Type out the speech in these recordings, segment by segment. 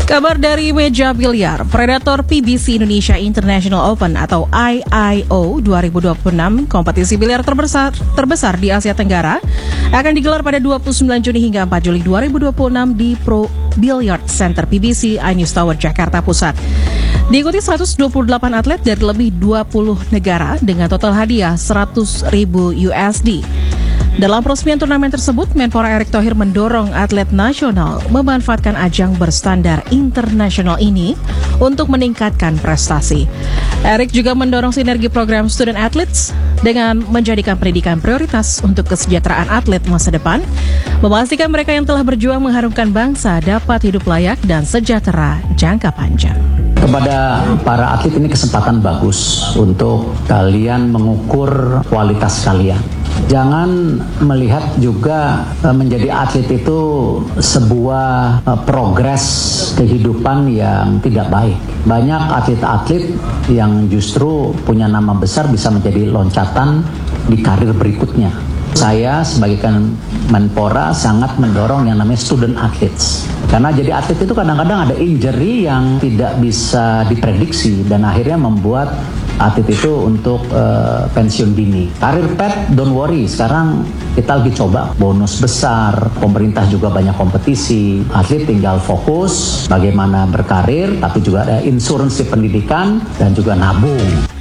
Kabar dari meja biliar, Predator PBC Indonesia International Open atau IIO 2026, kompetisi biliar terbesar di Asia Tenggara, akan digelar pada 29 Juni hingga 4 Juli 2026 di Pro Billiard Center PBC iNews Tower, Jakarta Pusat. Diikuti 128 atlet dari lebih 20 negara dengan total hadiah 100.000 USD. Dalam peresmian turnamen tersebut, Menpora Erick Thohir mendorong atlet nasional memanfaatkan ajang berstandar internasional ini untuk meningkatkan prestasi. Erick juga mendorong sinergi program Student Athletes dengan menjadikan pendidikan prioritas untuk kesejahteraan atlet masa depan, memastikan mereka yang telah berjuang mengharumkan bangsa dapat hidup layak dan sejahtera jangka panjang. Kepada para atlet ini kesempatan bagus untuk kalian mengukur kualitas kalian. Jangan melihat juga menjadi atlet itu sebuah progres kehidupan yang tidak baik. Banyak atlet-atlet yang justru punya nama besar bisa menjadi loncatan di karir berikutnya. Saya sebagai Menpora sangat mendorong yang namanya student athletes. Karena jadi atlet itu kadang-kadang ada injury yang tidak bisa diprediksi dan akhirnya membuat atlet itu untuk pensiun dini. Karir pet, don't worry. Sekarang kita lagi coba bonus besar. Pemerintah juga banyak kompetisi. Atlet tinggal fokus bagaimana berkarir, tapi juga ada insuransi pendidikan dan juga nabung.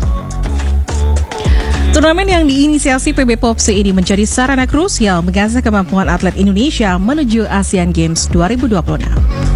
Turnamen yang diinisiasi PB Popsi ini menjadi sarana krusial mengasah kemampuan atlet Indonesia menuju Asian Games 2026.